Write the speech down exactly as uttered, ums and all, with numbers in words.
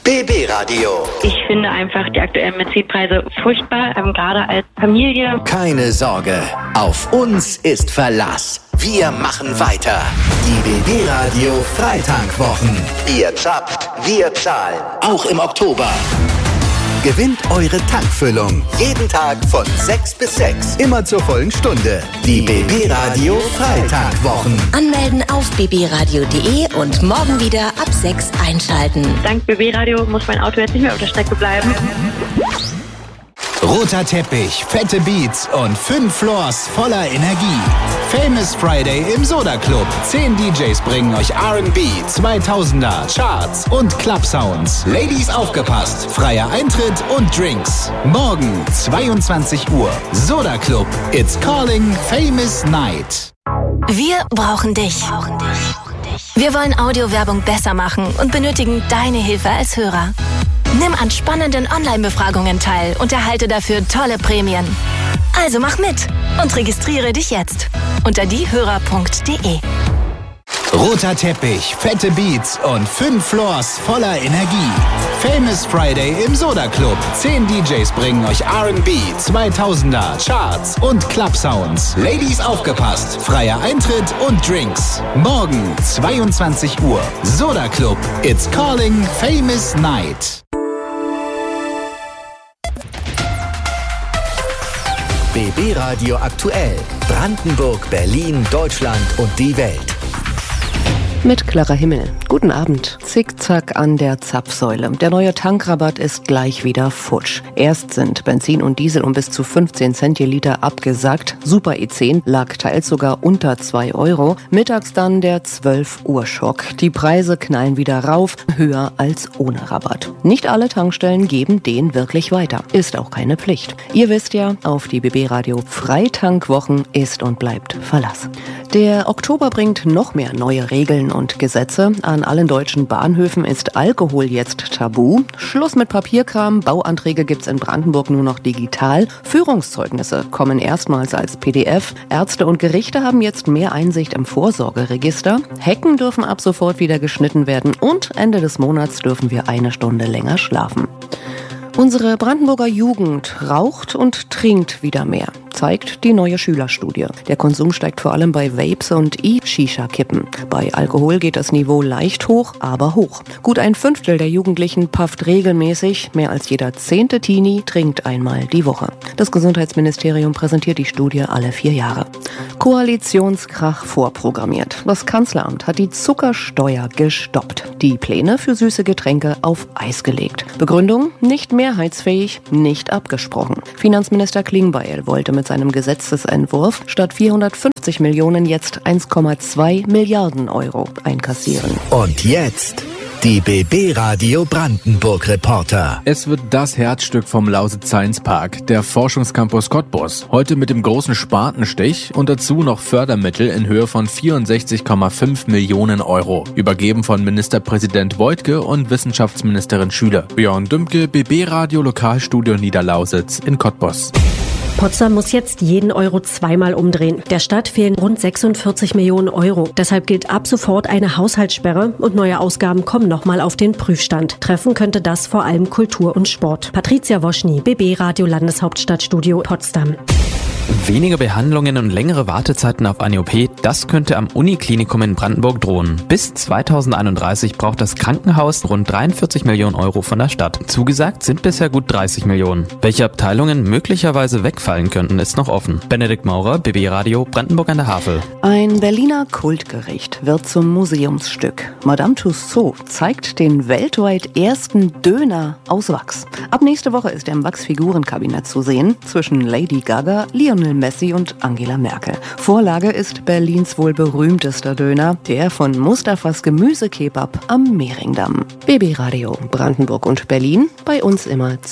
B B-Radio. Ich finde einfach die aktuellen Benzinpreise furchtbar, ähm, gerade als Familie. Keine Sorge, auf uns ist Verlass. Wir machen weiter. Die B B-Radio Freitankwwochen. Ihr zapft, wir zahlen. Auch im Oktober. Gewinnt eure Tankfüllung. Jeden Tag von sechs bis sechs. Immer zur vollen Stunde. Die B B-Radio Freitankwwochen. Anmelden auf b b radio punkt d e und morgen wieder ab sechs einschalten. Dank B B-Radio muss mein Auto jetzt nicht mehr auf der Strecke bleiben. Roter Teppich, fette Beats und fünf Floors voller Energie. Famous Friday im Soda Club. Zehn D Js bringen euch R and B, zweitausender, Charts und Club Sounds. Ladies aufgepasst, freier Eintritt und Drinks. Morgen zweiundzwanzig Uhr. Soda Club. It's calling Famous Night. Wir brauchen dich. Wir wollen Audiowerbung besser machen und benötigen deine Hilfe als Hörer. Nimm an spannenden Online-Befragungen teil und erhalte dafür tolle Prämien. Also mach mit und registriere dich jetzt unter diehörer punkt d e. Roter Teppich, fette Beats und fünf Floors voller Energie. Famous Friday im Soda Club. Zehn D Js bringen euch R and B, zweitausender, Charts und Club Sounds. Ladies aufgepasst, freier Eintritt und Drinks. Morgen zweiundzwanzig Uhr. Soda Club. It's calling Famous Night. B B-Radio aktuell. Brandenburg, Berlin, Deutschland und die Welt. Mit Clara Himmel. Guten Abend. Zickzack an der Zapfsäule. Der neue Tankrabatt ist gleich wieder futsch. Erst sind Benzin und Diesel um bis zu fünfzehn Cent je Liter abgesackt. Super E zehn lag teils sogar unter zwei Euro. Mittags dann der zwölf Uhr Schock. Die Preise knallen wieder rauf, höher als ohne Rabatt. Nicht alle Tankstellen geben den wirklich weiter. Ist auch keine Pflicht. Ihr wisst ja, auf die B B-Radio Freitankwwochen ist und bleibt Verlass. Der Oktober bringt noch mehr neue Regeln und Gesetze. An allen deutschen Bahnhöfen ist Alkohol jetzt tabu. Schluss mit Papierkram. Bauanträge gibt's in Brandenburg nur noch digital. Führungszeugnisse kommen erstmals als P D F. Ärzte und Gerichte haben jetzt mehr Einsicht im Vorsorgeregister. Hecken dürfen ab sofort wieder geschnitten werden. Und Ende des Monats dürfen wir eine Stunde länger schlafen. Unsere Brandenburger Jugend raucht und trinkt wieder mehr, zeigt die neue Schülerstudie. Der Konsum steigt vor allem bei Vapes und E-Shisha-Kippen. Bei Alkohol geht das Niveau leicht hoch, aber hoch. Gut ein Fünftel der Jugendlichen pafft regelmäßig. Mehr als jeder zehnte Teenie trinkt einmal die Woche. Das Gesundheitsministerium präsentiert die Studie alle vier Jahre. Koalitionskrach vorprogrammiert. Das Kanzleramt hat die Zuckersteuer gestoppt. Die Pläne für süße Getränke auf Eis gelegt. Begründung: nicht mehrheitsfähig, nicht abgesprochen. Finanzminister Klingbeil wollte mit seinem Gesetzesentwurf statt vierhundertfünfzig Millionen jetzt eins Komma zwei Milliarden Euro einkassieren. Und jetzt die B B-Radio Brandenburg-Reporter. Es wird das Herzstück vom Lausitz Science Park, der Forschungscampus Cottbus. Heute mit dem großen Spatenstich und dazu noch Fördermittel in Höhe von vierundsechzig Komma fünf Millionen Euro. Übergeben von Ministerpräsident Woidke und Wissenschaftsministerin Schüler. Björn Dümke, B B-Radio Lokalstudio Niederlausitz in Cottbus. Potsdam muss jetzt jeden Euro zweimal umdrehen. Der Stadt fehlen rund sechsundvierzig Millionen Euro. Deshalb gilt ab sofort eine Haushaltssperre und neue Ausgaben kommen nochmal auf den Prüfstand. Treffen könnte das vor allem Kultur und Sport. Patricia Woschny, B B-Radio Landeshauptstadtstudio Potsdam. Weniger Behandlungen und längere Wartezeiten auf eine O P, das könnte am Uniklinikum in Brandenburg drohen. Bis zweitausendeinunddreißig braucht das Krankenhaus rund dreiundvierzig Millionen Euro von der Stadt. Zugesagt sind bisher gut dreißig Millionen. Welche Abteilungen möglicherweise wegfallen könnten, ist noch offen. Benedikt Maurer, B B-Radio, Brandenburg an der Havel. Ein Berliner Kultgericht wird zum Museumsstück. Madame Tussauds zeigt den weltweit ersten Döner aus Wachs. Ab nächste Woche ist er im Wachsfigurenkabinett zu sehen, zwischen Lady Gaga, Lionel Messi und Angela Merkel. Vorlage ist Berlins wohl berühmtester Döner, der von Mustafas Gemüsekebab am Mehringdamm. B B-Radio Brandenburg und Berlin, bei uns immer